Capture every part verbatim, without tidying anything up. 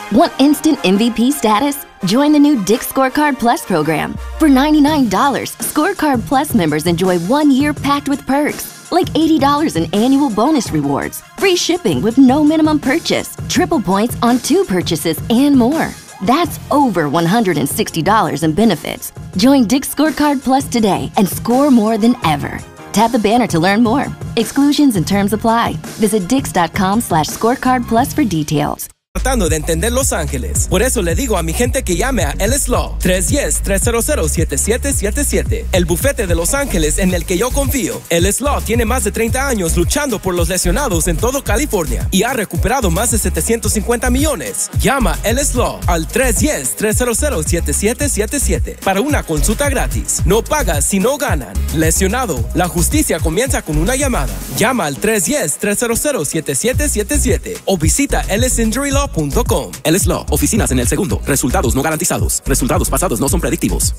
Want instant M V P status? Join the new Dick's Scorecard Plus program. For ninety-nine dollars, Scorecard Plus members enjoy one year packed with perks, like eighty dollars in annual bonus rewards, free shipping with no minimum purchase, triple points on two purchases, and more. That's over one hundred sixty dollars in benefits. Join Dick's Scorecard Plus today and score more than ever. Tap the banner to learn more. Exclusions and terms apply. Visit dix.com slash scorecard plus for details. Tratando de entender Los Ángeles. Por eso le digo a mi gente que llame a Ellis Law. tres uno cero, tres cero cero, siete siete siete siete. El bufete de Los Ángeles en el que yo confío. Ellis Law tiene más de treinta años luchando por los lesionados en todo California y ha recuperado más de setecientos cincuenta millones. Llama a Ellis Law al tres uno cero, tres cero cero, siete siete siete siete para una consulta gratis. No pagas si no ganan. Lesionado, la justicia comienza con una llamada. Llama al tres uno cero, tres cero cero, siete siete siete siete o visita ellis injury law punto com. Ellis Law, oficinas en el segundo. Resultados no garantizados. Resultados pasados no son predictivos.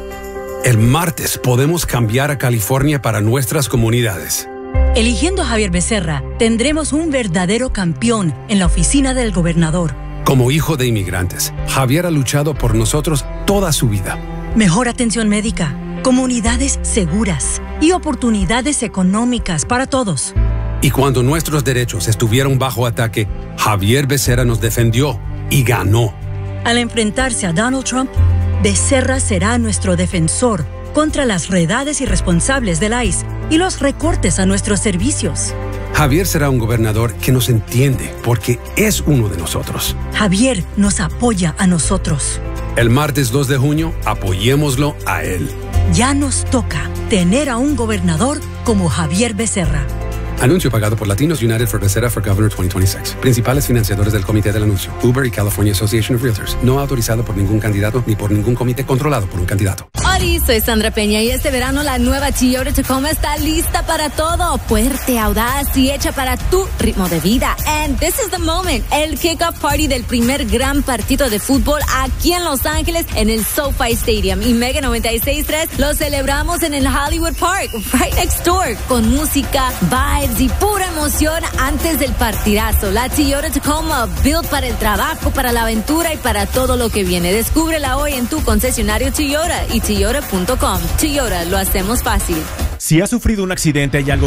El martes podemos cambiar a California para nuestras comunidades. Eligiendo a Javier Becerra, tendremos un verdadero campeón en la oficina del gobernador. Como hijo de inmigrantes, Javier ha luchado por nosotros toda su vida. Mejor atención médica, comunidades seguras y oportunidades económicas para todos. Y cuando nuestros derechos estuvieron bajo ataque, Javier Becerra nos defendió y ganó. Al enfrentarse a Donald Trump, Becerra será nuestro defensor contra las redades irresponsables del I C E y los recortes a nuestros servicios. Javier será un gobernador que nos entiende porque es uno de nosotros. Javier nos apoya a nosotros. El martes dos de junio, apoyémoslo a él. Ya nos toca tener a un gobernador como Javier Becerra. Anuncio pagado por Latinos United for Becerra for Governor veinte veintiséis. Principales financiadores del comité del anuncio: Uber y California Association of Realtors. No autorizado por ningún candidato ni por ningún comité controlado por un candidato. Hola, soy Sandra Peña y este verano la nueva Toyota Tacoma está lista para todo. Fuerte, audaz y hecha para tu ritmo de vida. And this is the moment. El kickoff party del primer gran partido de fútbol aquí en Los Ángeles en el SoFi Stadium. Y Mega noventa y seis punto tres lo celebramos en el Hollywood Park, right next door, con música, vibes y pura emoción antes del partidazo. La Toyota Tacoma, built para el trabajo, para la aventura y para todo lo que viene. Descúbrela hoy en tu concesionario Toyota y toyota punto com. Toyota, lo hacemos fácil. Si has sufrido un accidente y algo